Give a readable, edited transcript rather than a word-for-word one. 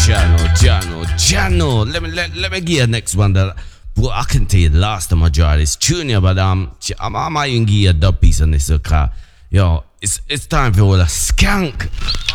Jano. Let me give you the next one that I can tell you the last time I tried this tune, but I might even give you a dub piece on this car. Yo, it's time for all the skank.